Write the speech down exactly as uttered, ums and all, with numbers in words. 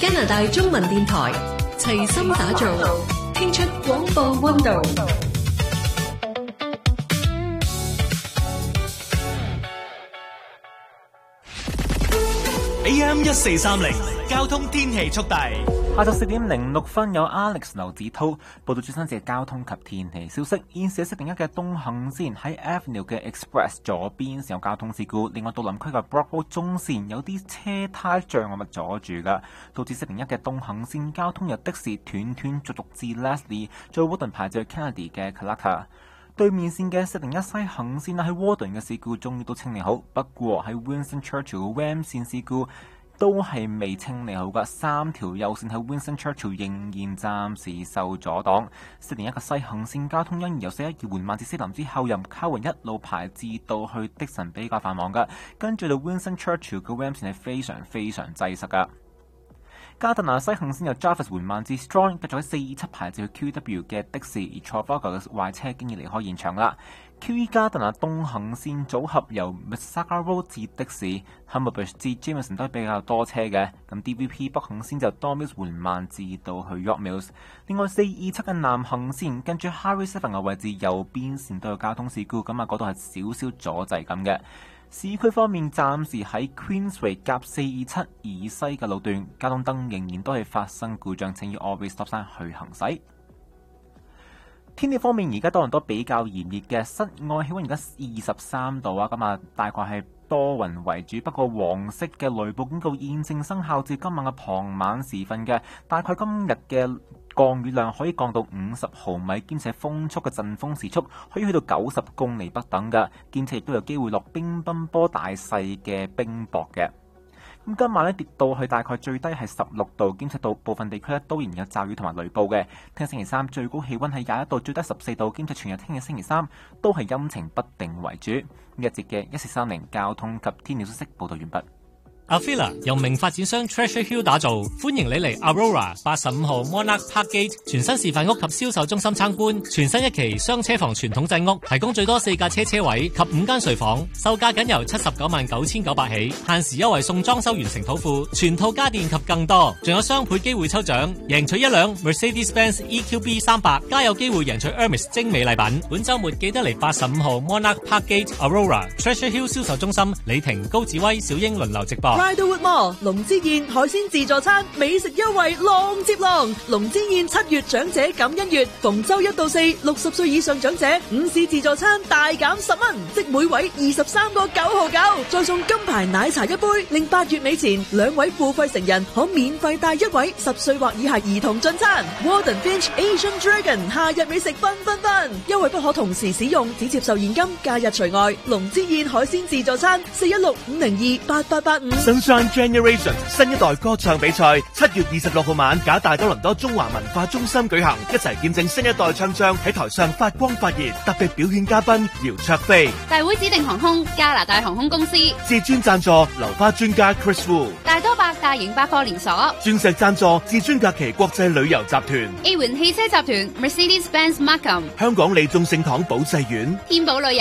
加拿大中文電台齊心打造，聽出廣播溫度。 A M 一四三零交通天氣速遞。 下晝四點零六分，有 Alex 劉子滔報道最新嘅交通及天氣消息。現時四零一嘅東行線喺 Avenue 嘅 Express 左邊有交通事故，另外杜林區嘅 Brockville 中線有啲車胎障礙物阻住㗎，導致四零一嘅東行線交通由的士斷斷續續至 Leslie， 再 Warden 排至 Kennedy 嘅 Collector。對面線嘅四零一西行線喺 Warden 嘅事故終於都清理好，不過喺 Winston Churchill Ram 線事故都係未清理好㗎，三條右線喺 Winston Churchill 仍然暫時受阻擋。四零一嘅西行線交通因而由四一二緩慢至西林之後，由卡雲一路排至到去的神比較繁忙㗎，跟住到 Winston Churchill 嘅 Ram 線係非常非常擠塞㗎。加特納西行線由 Jarvis 緩慢至 Strong， 繼續喺四二七排至去 Q W 嘅的士，而 Trafalgar 嘅壞車經已離開現場啦。Q E 加特納東行線組合由 Mississauga Road 至的士 Humberbridge 至 Jameson 都係比較多車嘅，咁 D V P 北行線就 Don Mills 緩慢至到去 York Mills。另外四二七嘅南行線跟住 Harry Seven 嘅位置右邊線都有交通事故，咁啊嗰度係少少阻滯咁嘅。市區方面，暫時喺 Queensway 夾四二七以西嘅路段，交通燈仍然都係發生故障，請要 always stop sign 去行駛。天氣方面，而家多倫多比較炎熱嘅，室外氣溫而家二十三度啊，咁啊大概係多雲為主，不過黃色嘅雷暴警告現正生效至今晚嘅傍晚時分嘅，大概今日嘅降雨量可以降到五十毫米，兼且風速嘅陣風時速可以去到九十公里不等嘅，兼且亦都有機會落乒乓波大細嘅冰雹嘅。咁今晚咧跌到去大概最低係十六度，兼且到部分地區咧都仍有驟雨同埋雷暴嘅。聽日星期三最高氣溫係廿一度，最低十四度，兼且全日聽日星期三都係陰晴不定為主。呢一節嘅一四三零交通及天氣消息報道完畢。 Avila 由名發展商 Treasure Hill 打造，歡迎你嚟 Aurora 八十五號 Monarch Park Gate 全新示範屋及銷售中心參觀。全新一期雙車房傳統製屋，提供最多四架車車位及五間睡房，售價僅由七十九萬九千九百起，限時優惠送裝修完成土庫、全套家電及更多，仲有雙倍機會抽獎，贏取一輛 Mercedes-Benz E Q B 三百，加有機會贏取 Hermes 精美禮品。本週末記得嚟八十五號 Monarch Park Gate Aurora Treasure Hill 銷售中心，李婷、高志威、小英輪流直播。 Riderwood Mall 龍之宴海鮮自助餐美食優惠浪接浪，龍之宴七月長者感恩月，逢周一到四六十歲以上長者午市自助餐大減十蚊，即每位二十三個九毫九，再送金牌奶茶一杯，令八月尾前兩位付費成人可免費帶一位十歲或以下兒童進餐。Warden Finch Asian Dragon 夏日美食繽紛紛，優惠不可同時使用，只接受現金，假日除外。龍之宴海鮮自助餐四一六五零二八八八五。 Sunshine Generation 新一代歌唱比賽七月二十六號晚，假大多倫多中華文化中心舉行，一齊見證新一代唱將喺台上發光發熱。特別表演嘉賓姚焯菲， 大會指定航空加拿大航空公司， 至尊贊助流花專家 Chris Wu， 大多百大型百貨連鎖， 鑽石贊助至尊假期國際旅遊集團， A 環汽車集團 Mercedes-Benz Markham， 香港利眾聖堂保濟院， 天寶旅遊。